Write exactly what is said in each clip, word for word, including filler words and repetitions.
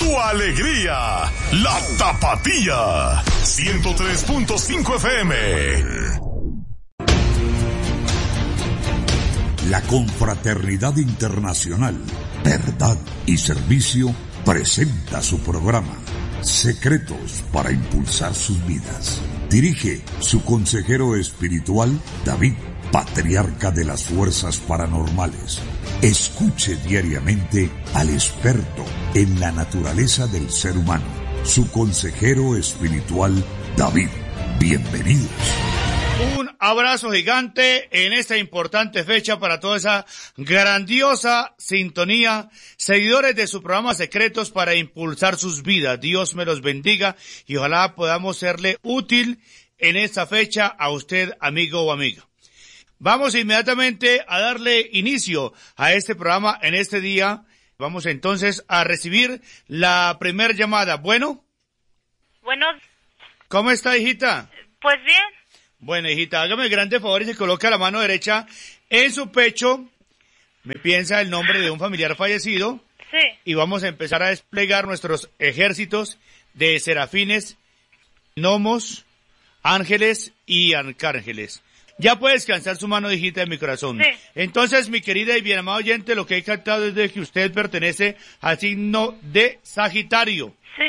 tu alegría, la Tapatía, ciento tres punto cinco F M. La Confraternidad Internacional, Verdad y Servicio presenta su programa Secretos para Impulsar Sus Vidas. Dirige su consejero espiritual, David, patriarca de las fuerzas paranormales. Escuche diariamente al experto en la naturaleza del ser humano, su consejero espiritual, David. Bienvenidos. Un abrazo gigante en esta importante fecha para toda esa grandiosa sintonía, seguidores de su programa Secretos para Impulsar Sus Vidas. Dios me los bendiga y ojalá podamos serle útil en esta fecha a usted, amigo o amiga. Vamos inmediatamente a darle inicio a este programa en este día. Vamos entonces a recibir la primer llamada. Bueno. Bueno. ¿Cómo está, hijita? Pues bien. Bueno, hijita, hágame el grande favor y se coloca la mano derecha en su pecho. Me piensa el nombre de un familiar fallecido. Sí. Y vamos a empezar a desplegar nuestros ejércitos de serafines, gnomos, ángeles y arcángeles. Ya puede descansar su mano, hijita, de mi corazón. Sí. Entonces, mi querida y bien amada oyente, lo que he captado es de que usted pertenece al signo de Sagitario. Sí.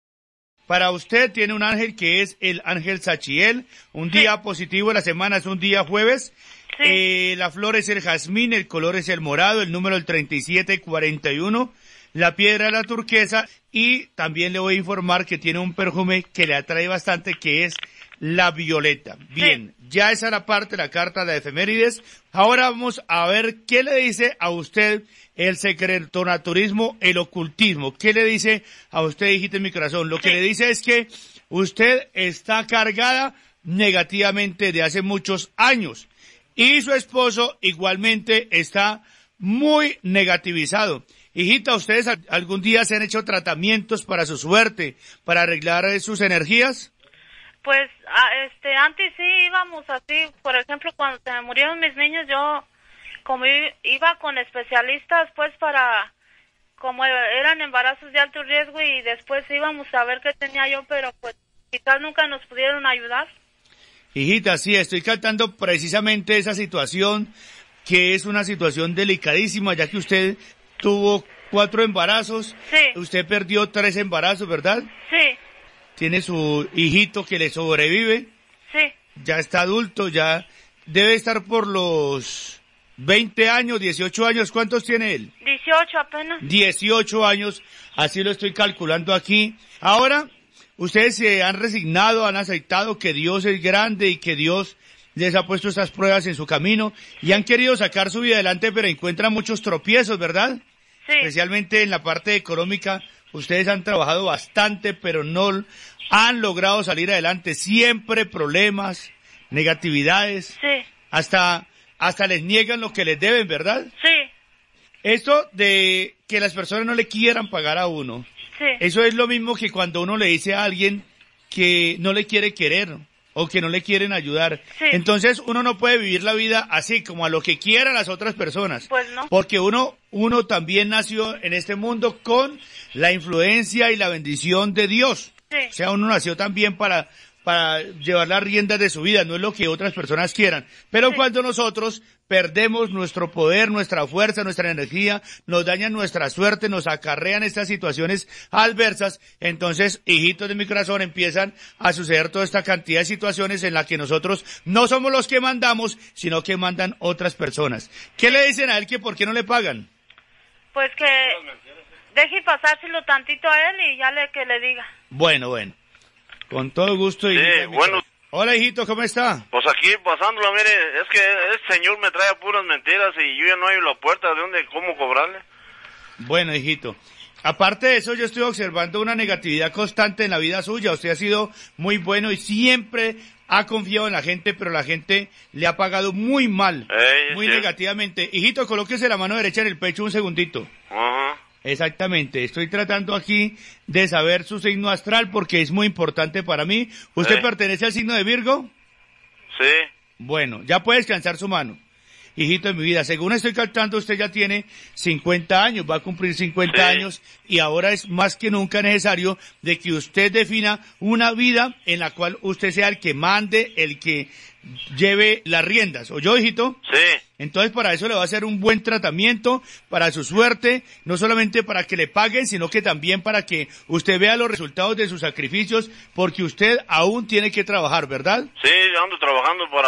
Para usted tiene un ángel que es el ángel Sachiel. Un Sí. día positivo de la semana es un día jueves. Sí. Eh, la flor es el jazmín, el color es el morado, el número el treinta y siete cuarenta y uno. La piedra es la turquesa. Y también le voy a informar que tiene un perfume que le atrae bastante, que es la violeta. Bien, sí. Ya esa era parte de la carta de efemérides. Ahora vamos a ver qué le dice a usted el secretonaturismo, el ocultismo. ¿Qué le dice a usted, hijita en mi corazón? Lo que sí. le dice es que usted está cargada negativamente de hace muchos años. Y su esposo igualmente está muy negativizado. Hijita, ¿ustedes algún día se han hecho tratamientos para su suerte, para arreglar sus energías? Pues, este, antes sí íbamos así, por ejemplo, cuando se me murieron mis niños, yo, como iba con especialistas, pues, para, como eran embarazos de alto riesgo, y después íbamos a ver qué tenía yo, pero pues, quizás nunca nos pudieron ayudar. Hijita, sí, estoy captando precisamente esa situación, que es una situación delicadísima, ya que usted tuvo cuatro embarazos, sí. Usted perdió tres embarazos, ¿verdad? Sí. Tiene su hijito que le sobrevive. Sí. Ya está adulto, ya debe estar por los veinte años, dieciocho años. ¿Cuántos tiene él? dieciocho apenas. dieciocho años, así lo estoy calculando aquí. Ahora, ustedes se han resignado, han aceptado que Dios es grande y que Dios les ha puesto estas pruebas en su camino y han querido sacar su vida adelante, pero encuentran muchos tropiezos, ¿verdad? Sí. Especialmente en la parte económica. Ustedes han trabajado bastante, pero no han logrado salir adelante. Siempre problemas, negatividades. Sí. Hasta, hasta les niegan lo que les deben, ¿verdad? Sí. Esto de que las personas no le quieran pagar a uno. Sí. Eso es lo mismo que cuando uno le dice a alguien que no le quiere querer o que no le quieren ayudar. Sí. Entonces uno no puede vivir la vida así, como a lo que quieran las otras personas. Pues no. Porque uno, uno también nació en este mundo con la influencia y la bendición de Dios. Sí. O sea, uno nació también para, para llevar las riendas de su vida, no es lo que otras personas quieran. Pero sí. Cuando nosotros perdemos nuestro poder, nuestra fuerza, nuestra energía, nos dañan nuestra suerte, nos acarrean estas situaciones adversas, entonces, hijitos de mi corazón, empiezan a suceder toda esta cantidad de situaciones en las que nosotros no somos los que mandamos, sino que mandan otras personas. ¿Qué le dicen a él que por qué no le pagan? Pues que deje pasárselo tantito a él y ya le que le diga. Bueno, bueno. Con todo gusto. Sí, bueno. Hola, hijito, ¿cómo está? Pues aquí pasándola, mire, es que este señor me trae puras mentiras y yo ya no hay la puerta de dónde, cómo cobrarle. Bueno, hijito, aparte de eso, yo estoy observando una negatividad constante en la vida suya. Usted ha sido muy bueno y siempre ha confiado en la gente, pero la gente le ha pagado muy mal, Ey, muy sí. negativamente. Hijito, colóquese la mano derecha en el pecho un segundito. Ajá. Exactamente, estoy tratando aquí de saber su signo astral porque es muy importante para mí. ¿Usted Sí. pertenece al signo de Virgo? Sí. Bueno, ya puede descansar su mano. hijito de mi vida, según estoy calculando, usted ya tiene cincuenta años, va a cumplir cincuenta Sí. años, y ahora es más que nunca necesario de que usted defina una vida en la cual usted sea el que mande, el que lleve las riendas. ¿Oyó, hijito? Sí. Entonces para eso le va a hacer un buen tratamiento, para su suerte, no solamente para que le paguen, sino que también para que usted vea los resultados de sus sacrificios, porque usted aún tiene que trabajar, ¿verdad? Sí, ando trabajando para...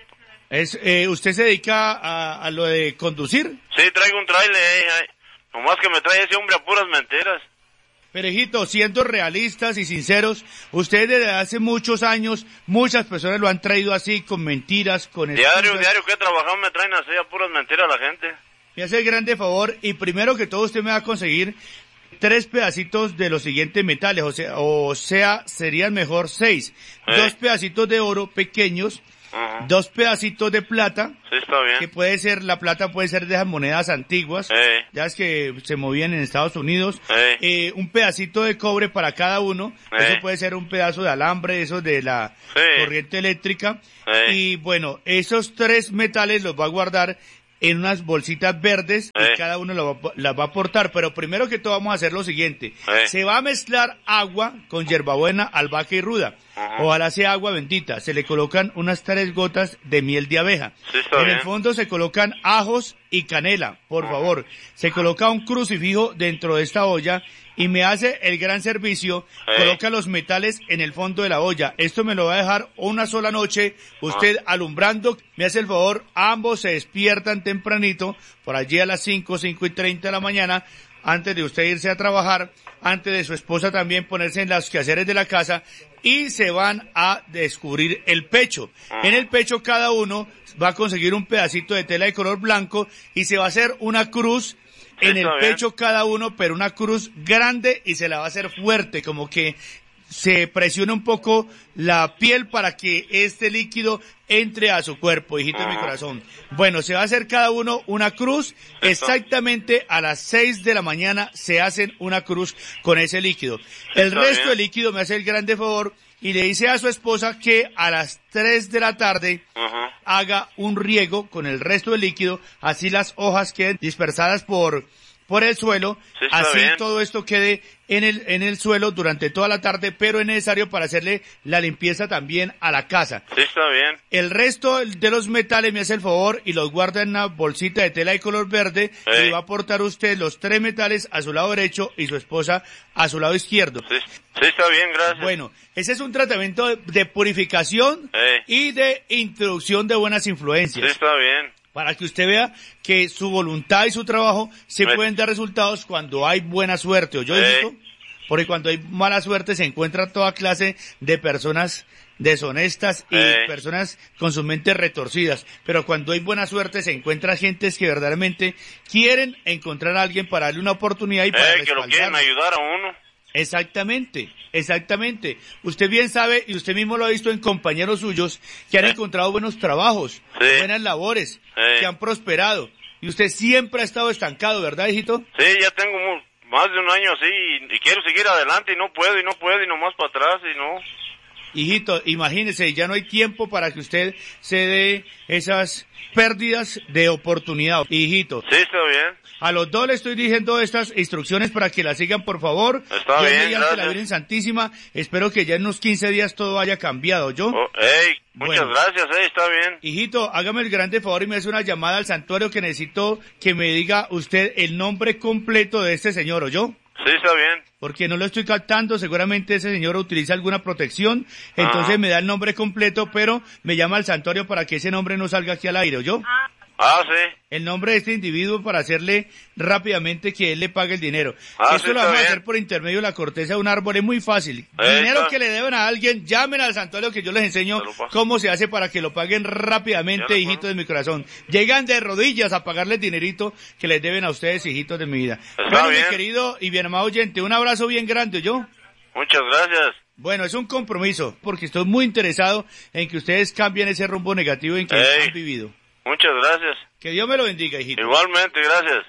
Es, eh, ¿Usted se dedica a, a lo de conducir? Sí, traigo un trailer, eh, eh. Nomás que me trae ese hombre a puras mentiras. Pero hijito, siendo realistas y sinceros, ustedes desde hace muchos años, muchas personas lo han traído así, con mentiras, con Diario, excusas. diario que he trabajado me traen así a puras mentiras la gente. Me hace el grande favor, y primero que todo usted me va a conseguir tres pedacitos de los siguientes metales, o sea, o sea, serían mejor seis. ¿Eh? Dos pedacitos de oro pequeños, Ajá. dos pedacitos de plata, Sí, está bien. que puede ser, la plata puede ser de esas monedas antiguas, Eh. ya es que se movían en Estados Unidos, Eh. eh, un pedacito de cobre para cada uno, Eh. eso puede ser un pedazo de alambre, eso de la Sí. corriente eléctrica, Eh. y bueno, esos tres metales los va a guardar en unas bolsitas verdes, Eh. y cada uno lo va- las va a aportar, pero primero que todo vamos a hacer lo siguiente, Eh. se va a mezclar agua con hierbabuena, albahaca y ruda, Ajá. ojalá sea agua bendita, se le colocan unas tres gotas de miel de abeja, Sí, está en bien. el fondo se colocan ajos y canela, por favor, se coloca un crucifijo dentro de esta olla, y me hace el gran servicio, Eh. coloca los metales en el fondo de la olla. Esto me lo va a dejar una sola noche, usted alumbrando, me hace el favor, ambos se despiertan tempranito, por allí a las cinco, cinco y treinta de la mañana, antes de usted irse a trabajar, antes de su esposa también ponerse en los quehaceres de la casa, y se van a descubrir el pecho. En el pecho cada uno va a conseguir un pedacito de tela de color blanco, y se va a hacer una cruz en el Está bien. pecho cada uno, pero una cruz grande, y se la va a hacer fuerte, como que se presiona un poco la piel para que este líquido entre a su cuerpo, hijito de mi Ajá. corazón. Bueno, se va a hacer cada uno una cruz, exactamente a las seis de la mañana se hacen una cruz con ese líquido. El Está resto bien. del líquido me hace el grande favor y le dice a su esposa que a las tres de la tarde Ajá. haga un riego con el resto del líquido, así las hojas queden dispersadas por por el suelo, Sí, está así bien. todo esto quede en el en el suelo durante toda la tarde, pero es necesario para hacerle la limpieza también a la casa. Sí, está bien. El resto de los metales me hace el favor y los guarda en una bolsita de tela de color verde, Ey. y va a aportar usted los tres metales a su lado derecho y su esposa a su lado izquierdo. Sí, sí, está bien, gracias. Bueno, ese es un tratamiento de, de purificación Ey. y de introducción de buenas Sí, influencias, está bien. para que usted vea que su voluntad y su trabajo se Ey. pueden dar resultados cuando hay buena suerte, ¿oyó, Ey. hijito? Porque cuando hay mala suerte se encuentra toda clase de personas deshonestas y Ey. personas con sus mentes retorcidas, pero cuando hay buena suerte se encuentra gentes que verdaderamente quieren encontrar a alguien para darle una oportunidad y para Eh, que lo quieren respaldarlo. ayudar a uno. Exactamente, exactamente. Usted bien sabe, y usted mismo lo ha visto en compañeros suyos, que han Sí. encontrado buenos trabajos, Sí. buenas labores, Sí. que han prosperado. Y usted siempre ha estado estancado, ¿verdad, hijito? Sí, ya tengo mu- más de un año así y, y quiero seguir adelante y no puedo y no puedo y nomás para atrás y no. Hijito, imagínese, ya no hay tiempo para que usted se dé esas pérdidas de oportunidad. Hijito, Sí, está bien. a los dos le estoy diciendo estas instrucciones para que las sigan, por favor. Está Dios bien, mediante la gracias. Virgen Santísima, espero que ya en unos quince días todo haya cambiado, ¿yo? Oh, ey, muchas Bueno. gracias, eh, está bien. Hijito, hágame el grande favor y me hace una llamada al santuario, que necesito que me diga usted el nombre completo de este señor, ¿oyó? Sí, está bien. Porque no lo estoy captando, seguramente ese señor utiliza alguna protección, entonces Ajá. me da el nombre completo, pero me llama al santuario para que ese nombre no salga aquí al aire, ¿oyó? Ah, sí. El nombre de este individuo para hacerle rápidamente que él le pague el dinero. Ah, Esto sí, lo está vamos a bien. hacer por intermedio de la corteza de un árbol, es muy fácil. Eh, Dinero está- que le deben a alguien, llamen al santuario que yo les enseño Se lo paso. cómo se hace para que lo paguen rápidamente, Ya lo hijitos pago. de mi corazón. Llegan de rodillas a pagarles dinerito que les deben a ustedes, hijitos de mi vida. Está Bueno, mi bien. querido y bien amado oyente, un abrazo bien grande, ¿yo? Muchas gracias. Bueno, es un compromiso, porque estoy muy interesado en que ustedes cambien ese rumbo negativo en que Ey. han vivido. Muchas gracias. Que Dios me lo bendiga, hijito. Igualmente, gracias.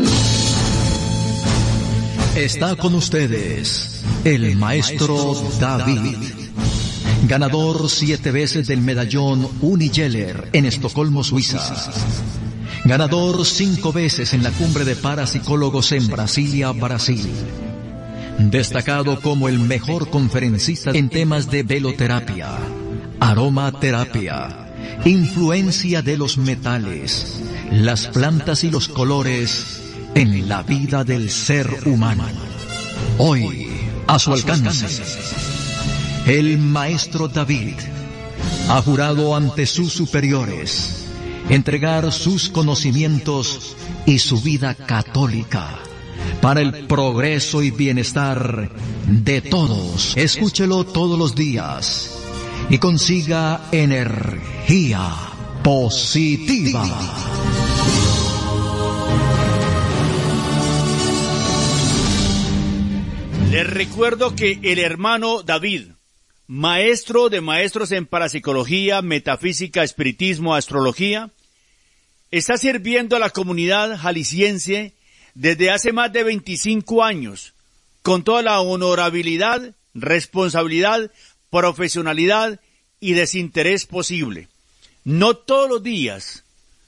Está con ustedes el maestro David, ganador siete veces del medallón Unigeller en Estocolmo, Suiza. ganador cinco veces en la cumbre de parapsicólogos en Brasilia, Brasil. Destacado como el mejor conferencista en temas de veloterapia, aromaterapia, influencia de los metales, las plantas y los colores en la vida del ser humano. Hoy, a su alcance, el maestro David ha jurado ante sus superiores entregar sus conocimientos y su vida católica para el progreso y bienestar de todos. Escúchelo todos los días y consiga energía positiva. Les recuerdo que el hermano David, maestro de maestros en parapsicología, metafísica, espiritismo, astrología, está sirviendo a la comunidad jalisciense desde hace más de veinticinco años, con toda la honorabilidad, responsabilidad, profesionalidad y desinterés posible. No todos los días,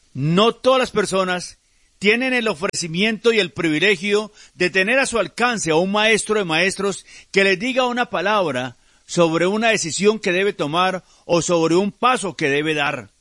no todas las personas tienen el ofrecimiento y el privilegio de tener a su alcance a un maestro de maestros que les diga una palabra sobre una decisión que debe tomar o sobre un paso que debe dar.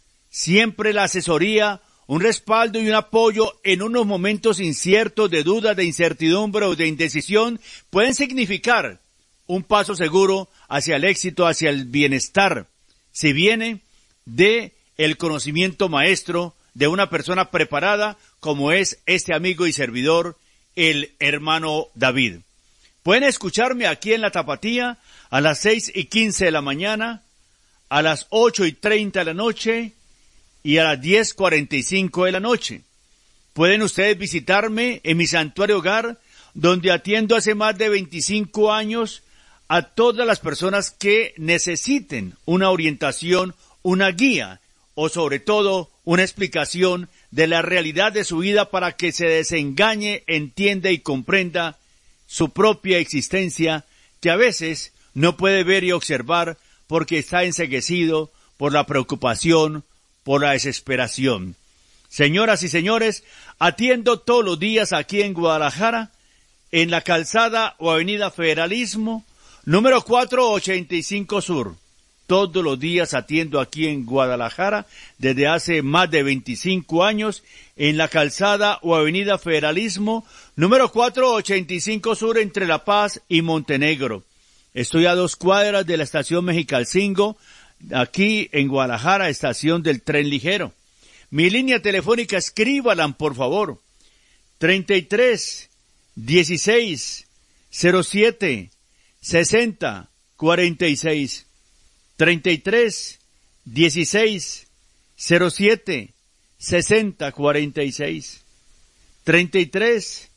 Siempre la asesoría, un respaldo y un apoyo en unos momentos inciertos de duda, de incertidumbre o de indecisión pueden significar un paso seguro hacia el éxito, hacia el bienestar, si viene de el conocimiento maestro de una persona preparada como es este amigo y servidor, el hermano David. Pueden escucharme aquí en La Tapatía a las seis y quince de la mañana, a las ocho y treinta de la noche y a las diez cuarenta y cinco de la noche. Pueden ustedes visitarme en mi santuario hogar, donde atiendo hace más de veinticinco años a todas las personas que necesiten una orientación, una guía o sobre todo una explicación de la realidad de su vida para que se desengañe, entienda y comprenda su propia existencia, que a veces no puede ver y observar porque está enceguecido por la preocupación, por la desesperación. Señoras y señores, atiendo todos los días aquí en Guadalajara, en la calzada o avenida Federalismo, número cuatrocientos ochenta y cinco Sur. Todos los días atiendo aquí en Guadalajara, desde hace más de veinticinco años, en la calzada o avenida Federalismo, número cuatrocientos ochenta y cinco Sur, entre La Paz y Montenegro. Estoy a dos cuadras de la estación Mexicalcingo, aquí en Guadalajara, estación del tren ligero. Mi línea telefónica, escríbalan por favor, treinta y tres, dieciséis, cero siete, sesenta, cuarenta y seis. treinta y tres, dieciséis, cero siete, sesenta, cuarenta y seis. treinta y tres,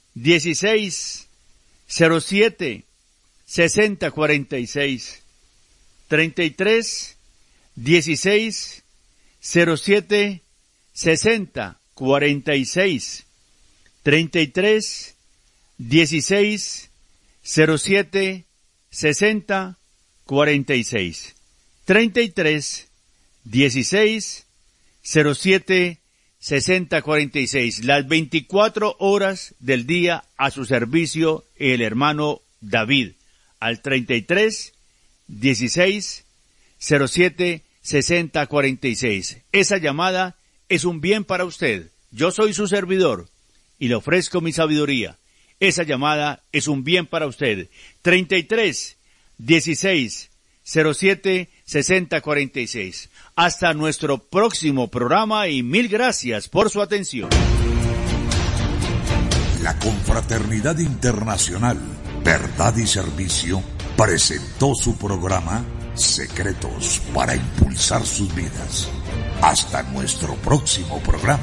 dieciséis, cero siete, sesenta, cuarenta y seis. treinta y tres, dieciséis, cero siete, sesenta, cuarenta y seis. treinta y tres, dieciséis, cero siete, sesenta, cuarenta y seis. treinta y tres, dieciséis, cero siete, sesenta, cuarenta y seis. Las veinticuatro horas del día a su servicio, el hermano David. Al treinta y tres, dieciséis, cero siete, sesenta, cuarenta y seis. Esa llamada es un bien para usted. Yo soy su servidor y le ofrezco mi sabiduría. Esa llamada es un bien para usted. treinta y tres, dieciséis, cero siete, sesenta, cuarenta y seis. Hasta nuestro próximo programa y mil gracias por su atención. La Confraternidad Internacional Verdad y Servicio presentó su programa Secretos para Impulsar Sus Vidas. Hasta nuestro próximo programa.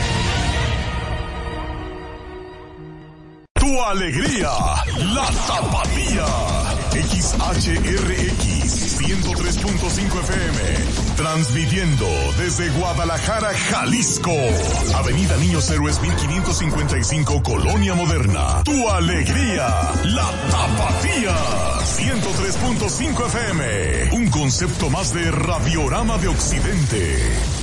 Tu alegría, la Tapatía. X H R X ciento tres punto cinco F M. Transmitiendo desde Guadalajara, Jalisco. Avenida Niños Héroes mil quinientos cincuenta y cinco, Colonia Moderna. Tu alegría, la Tapatía. ciento tres punto cinco F M. Un concepto más de Radiorama de Occidente.